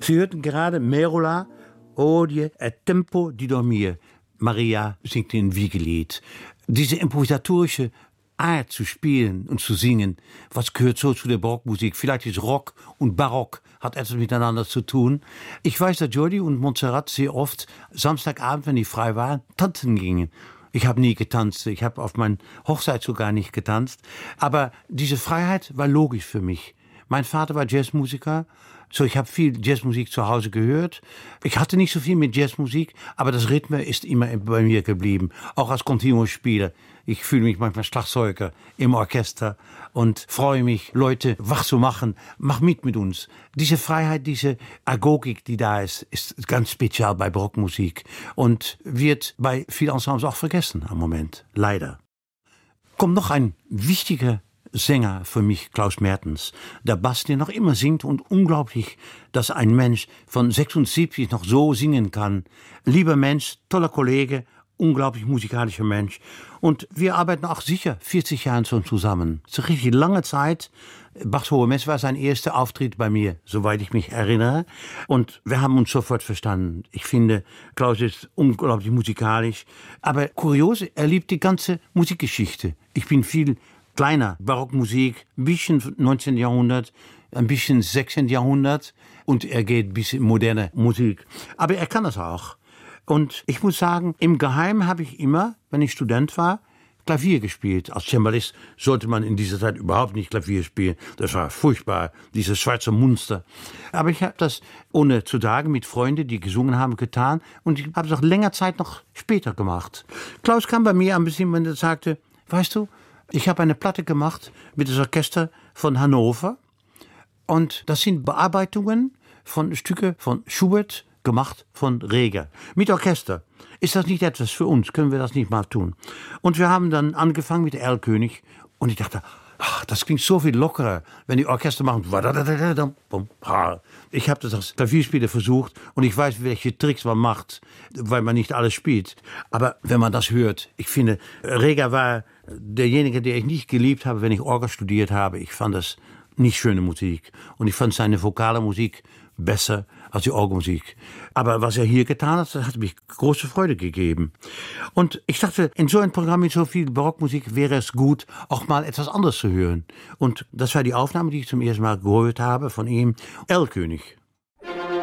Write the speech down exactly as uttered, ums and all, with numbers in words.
Sie hörten gerade Merola, Odie et tempo di dormir. Maria singt in Wiegelied. Diese improvisatorische Art zu spielen und zu singen, was gehört so zu der Barockmusik? Vielleicht ist Rock und Barock, hat etwas miteinander zu tun. Ich weiß, dass Jordi und Montserrat sehr oft Samstagabend, wenn die frei waren, tanzen gingen. Ich habe nie getanzt, ich habe auf meiner Hochzeit sogar nicht getanzt. Aber diese Freiheit war logisch für mich. Mein Vater war Jazzmusiker, so ich habe viel Jazzmusik zu Hause gehört. Ich hatte nicht so viel mit Jazzmusik, aber das Rhythmus ist immer bei mir geblieben, auch als Continuo-Spieler. Ich fühle mich manchmal Schlagzeuger im Orchester und freue mich, Leute wach zu machen. Mach mit mit uns. Diese Freiheit, diese Agogik, die da ist, ist ganz speziell bei Barockmusik und wird bei vielen Ensembles auch vergessen am Moment, leider. Kommt noch ein wichtiger Sänger für mich, Klaus Mertens. Der Bass, der noch immer singt und unglaublich, dass ein Mensch von sechsundsiebzig noch so singen kann. Lieber Mensch, toller Kollege, unglaublich musikalischer Mensch. Und wir arbeiten auch sicher vierzig Jahre schon zusammen. Das ist eine richtig lange Zeit. Bachs Hohe Messe war sein erster Auftritt bei mir, soweit ich mich erinnere. Und wir haben uns sofort verstanden. Ich finde, Klaus ist unglaublich musikalisch. Aber kurios, er liebt die ganze Musikgeschichte. Ich bin viel kleiner Barockmusik, ein bisschen neunzehnten Jahrhundert, ein bisschen sechzehnten Jahrhundert und er geht bis in moderne Musik. Aber er kann das auch. Und ich muss sagen, im Geheimen habe ich immer, wenn ich Student war, Klavier gespielt. Als Cembalist sollte man in dieser Zeit überhaupt nicht Klavier spielen. Das war furchtbar, dieses schwarze Monster. Aber ich habe das, ohne zu sagen, mit Freunden, die gesungen haben, getan. Und ich habe es auch länger Zeit noch später gemacht. Klaus kam bei mir ein bisschen und sagte, weißt du, ich habe eine Platte gemacht mit dem Orchester von Hannover. Und das sind Bearbeitungen von Stücke von Schubert, gemacht von Reger. Mit Orchester. Ist das nicht etwas für uns? Können wir das nicht mal tun? Und wir haben dann angefangen mit Erlkönig. Und ich dachte, ach, das klingt so viel lockerer, wenn die Orchester machen. Ich habe das als Klavierspieler versucht und ich weiß, welche Tricks man macht, weil man nicht alles spielt. Aber wenn man das hört, ich finde, Reger war derjenige, der ich nicht geliebt habe, wenn ich Orgel studiert habe. Ich fand das nicht schöne Musik. Und ich fand seine vokale Musik besser als die Orgelmusik. Aber was er hier getan hat, das hat mich große Freude gegeben. Und ich dachte, in so einem Programm mit so viel Barockmusik wäre es gut, auch mal etwas anderes zu hören. Und das war die Aufnahme, die ich zum ersten Mal gehört habe von ihm, Erlkönig.